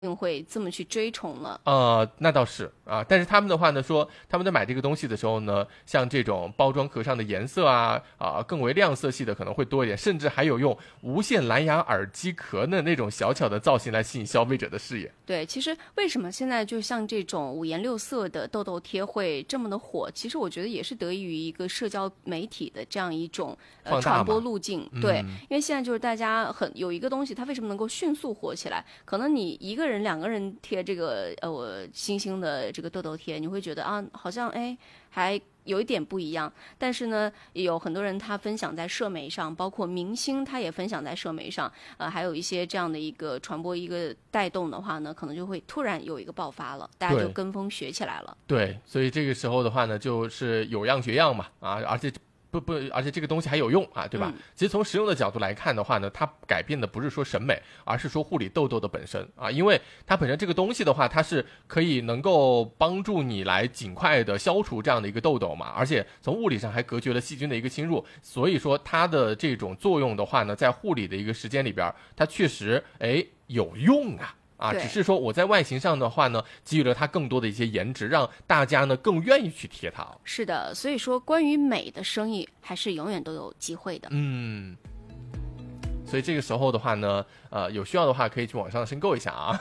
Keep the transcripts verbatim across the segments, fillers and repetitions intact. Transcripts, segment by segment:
会这么去追崇了。 呃，那倒是啊，但是他们的话呢，说他们在买这个东西的时候呢，像这种包装壳上的颜色啊啊，更为亮色系的可能会多一点，甚至还有用无线蓝牙耳机壳的那种小巧的造型来吸引消费者的视野。 对，其实为什么现在就像这种五颜六色的痘痘贴会这么的火？其实我觉得也是得益于一个社交媒体的这样一种呃传播路径。对、嗯，因为现在就是大家很有一个东西，它为什么能够迅速火起来？可能你一个人、两个人贴这个呃星星的这个痘痘贴，你会觉得啊，好像哎还有一点不一样。但是呢，也有很多人他分享在社媒上，包括明星他也分享在社媒上，呃，还有一些这样的一个传播、一个带动的话呢，可能就会突然有一个爆发了，大家就跟风学起来了。 对，所以这个时候的话呢，就是有样学样嘛，啊，而且。不不，而且这个东西还有用啊，对吧？嗯、其实从实用的角度来看的话呢，它改变的不是说审美，而是说护理痘痘的本身啊，因为它本身这个东西的话，它是可以能够帮助你来尽快的消除这样的一个痘痘嘛，而且从物理上还隔绝了细菌的一个侵入，所以说它的这种作用的话呢，在护理的一个时间里边，它确实哎有用啊。啊，只是说我在外形上的话呢，给予了它更多的一些颜值，让大家呢更愿意去贴它。 是的，所以说关于美的生意还是永远都有机会的。 嗯，所以这个时候的话呢，呃，有需要的话可以去网上申购一下啊。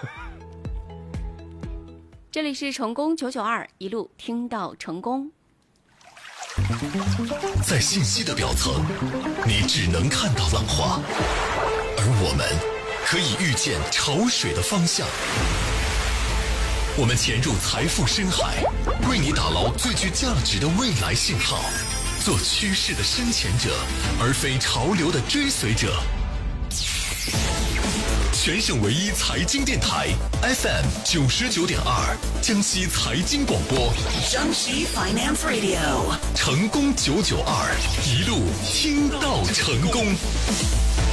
这里是成功九九二，一路听到成功。 在信息的表层，你只能看到浪花，而我们可以预见潮水的方向。我们潜入财富深海，为你打捞最具价值的未来信号，做趋势的深潜者，而非潮流的追随者。全省唯一财经电台 F M 九十九点二，江西财经广播， 江西 Finance Radio， 成功九九二，一路听到成功。